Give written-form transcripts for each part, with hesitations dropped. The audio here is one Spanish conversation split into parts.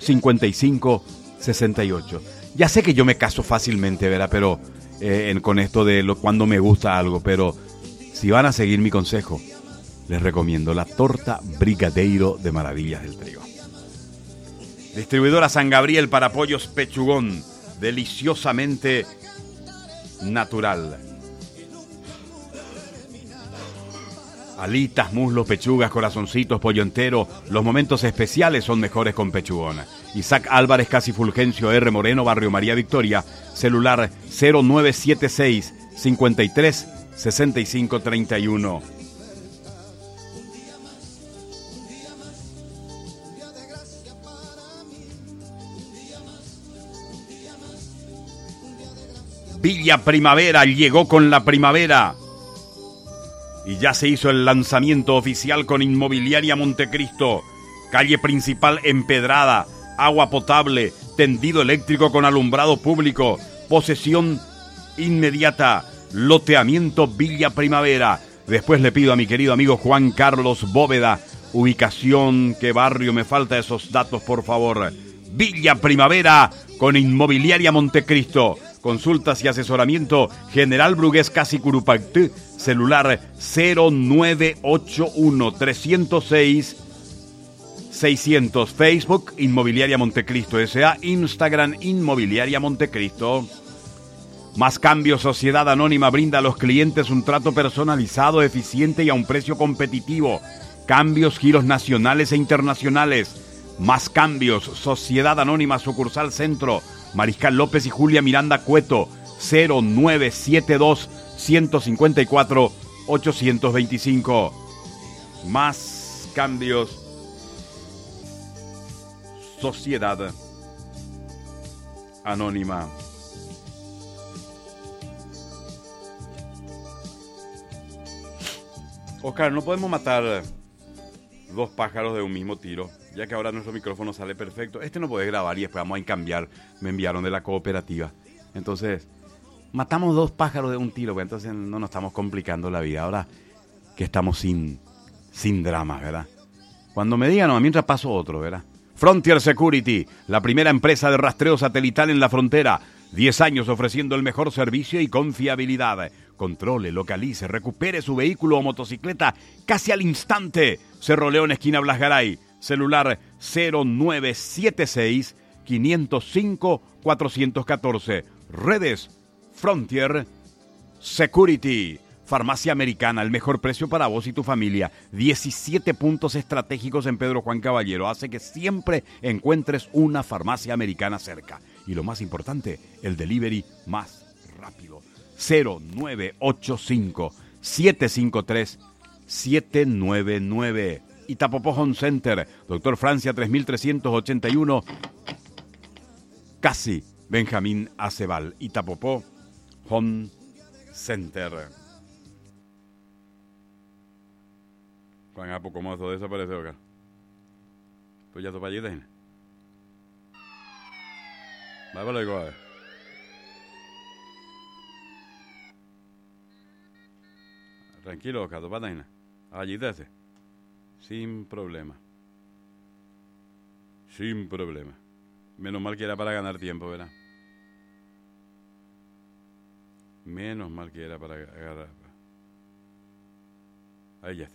5568. Ya sé que yo me caso fácilmente, ¿verdad? Pero con esto de cuando me gusta algo, pero si van a seguir mi consejo, les recomiendo la torta Brigadeiro de Maravillas del Trigo. Distribuidora San Gabriel para pollos Pechugón, deliciosamente natural. Alitas, muslos, pechugas, corazoncitos, pollo entero. Los momentos especiales son mejores con Pechugón. Isaac Álvarez, Casi Fulgencio R. Moreno, Barrio María Victoria. Celular 0976 53 65 31. Villa Primavera llegó con la primavera y ya se hizo el lanzamiento oficial con Inmobiliaria Montecristo. Calle principal empedrada, agua potable, tendido eléctrico con alumbrado público, posesión inmediata, loteamiento Villa Primavera. Después le pido a mi querido amigo Juan Carlos Bóveda, ubicación, qué barrio, me falta esos datos por favor. Villa Primavera con Inmobiliaria Montecristo. Consultas y asesoramiento General Brugués Casi Curupactú, celular 0981 306 600, Facebook Inmobiliaria Montecristo S.A., Instagram Inmobiliaria Montecristo. Más Cambio Sociedad Anónima brinda a los clientes un trato personalizado, eficiente y a un precio competitivo. Cambios, giros nacionales e internacionales. Más Cambios Sociedad Anónima, sucursal Centro, Mariscal López y Julia Miranda Cueto, 0972 154 825. Más Cambios Sociedad Anónima. Oscar, no podemos matar dos pájaros de un mismo tiro, ya que ahora nuestro micrófono sale perfecto. Este no puede grabar y después vamos a cambiar. Me enviaron de la cooperativa. Entonces, matamos dos pájaros de un tiro, pues entonces no nos estamos complicando la vida. Ahora que estamos sin dramas, ¿verdad? Cuando me digan, no, mientras paso otro, ¿verdad? Frontier Security, la primera empresa de rastreo satelital en la frontera. 10 años ofreciendo el mejor servicio y confiabilidad. Controle, localice, recupere su vehículo o motocicleta casi al instante. Cerro León, esquina Blas Garay. Celular 0976 505 414. Redes Frontier Security. Farmacia Americana, el mejor precio para vos y tu familia. 17 puntos estratégicos en Pedro Juan Caballero. Hace que siempre encuentres una farmacia americana cerca. Y lo más importante, el delivery más rápido. 0985 753 799. Itapopó Home Center, Dr. Francia 3381, Casi Benjamín Acebal. Itapopó Home Center. Juan Apo, ¿cómo eso desapareció acá? Pues ya tu payita. Va para luego, a ver. Tranquilo, Oscar, tu pataina. Allí ese. Sin problema. Sin problema. Menos mal que era para ganar tiempo, ¿verdad? Menos mal que era para agarrar. Ahí ya está.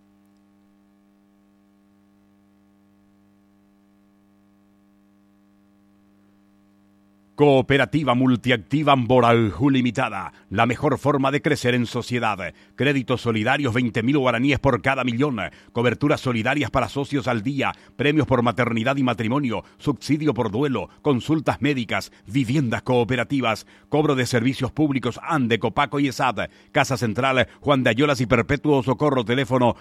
Cooperativa Multiactiva Amboraljú Limitada, la mejor forma de crecer en sociedad. Créditos solidarios 20.000 guaraníes por cada millón. Coberturas solidarias para socios al día. Premios por maternidad y matrimonio. Subsidio por duelo. Consultas médicas. Viviendas cooperativas. Cobro de servicios públicos ANDE, Copaco y ESAD. Casa Central Juan de Ayolas y Perpetuo Socorro. Teléfono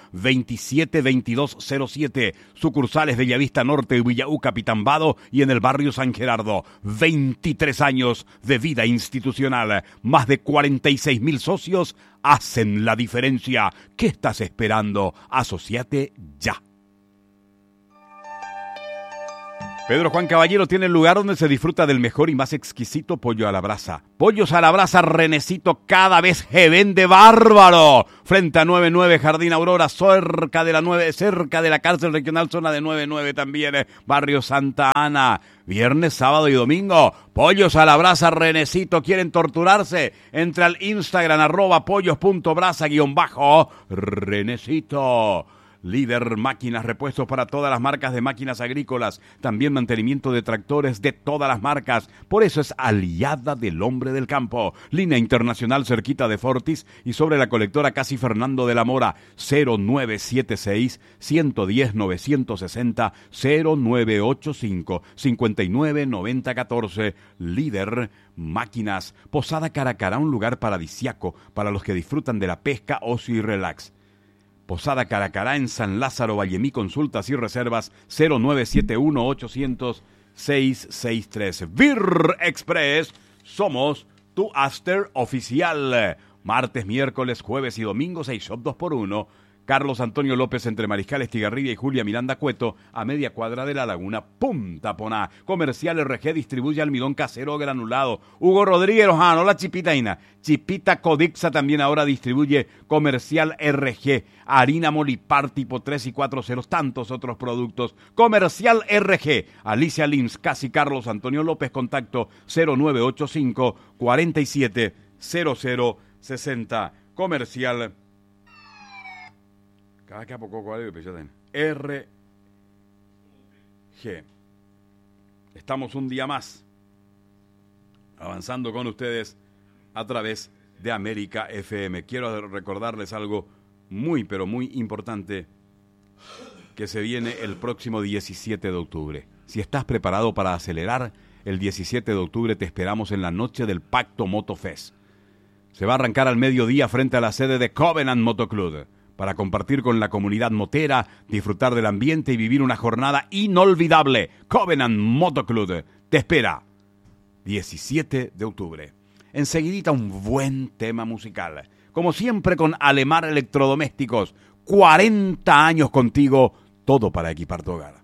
272207. Sucursales Bellavista Norte, Villaú, Capitambado y en el barrio San Gerardo. 23 años de vida institucional, más de 46.000 socios hacen la diferencia. ¿Qué estás esperando? Asociate ya. Pedro Juan Caballero tiene el lugar donde se disfruta del mejor y más exquisito pollo a la brasa. Pollos a la brasa Renecito cada vez se vende bárbaro. Frente a 99 Jardín Aurora, cerca de la cárcel regional zona de 99 también, barrio Santa Ana. Viernes, sábado y domingo, pollos a la brasa Renecito. ¿Quieren torturarse? Entra al Instagram @pollos.brasa_Renecito. Líder Máquinas, repuestos para todas las marcas de máquinas agrícolas, también mantenimiento de tractores de todas las marcas. Por eso es aliada del hombre del campo. Línea internacional cerquita de Fortis y sobre la colectora Casi Fernando de la Mora. 0976-110-960, 0985-599014. Líder Máquinas. Posada Caracará, un lugar paradisiaco para los que disfrutan de la pesca, ocio y relax. Posada Caracará en San Lázaro, Vallemí. Consultas y reservas 0971-800-663. Vir Express, somos tu after oficial. Martes, miércoles, jueves y domingo, 6 shop 2x1. Carlos Antonio López entre Mariscal Estigarribia y Julia Miranda Cueto, a media cuadra de la Laguna, Punta Poná. Comercial RG distribuye almidón casero granulado. Hugo Rodríguez Lojano, la Chipitaina. Chipita Codixa también ahora distribuye Comercial RG. Harina Molipar tipo 3 y 4 ceros, tantos otros productos. Comercial RG. Alicia Lins, casi Carlos Antonio López, contacto 0985 47 0060. Comercial cada que a poco RG. Estamos un día más avanzando con ustedes a través de América FM. Quiero recordarles algo muy, pero muy importante que se viene el próximo 17 de octubre. Si estás preparado para acelerar, el 17 de octubre te esperamos en la noche del Pacto Motofest. Se va a arrancar al mediodía frente a la sede de Covenant Motoclub, para compartir con la comunidad motera, disfrutar del ambiente y vivir una jornada inolvidable. Covenant Motoclub te espera 17 de octubre. Enseguidita un buen tema musical. Como siempre con Alemar Electrodomésticos. 40 años contigo, todo para equipar tu hogar.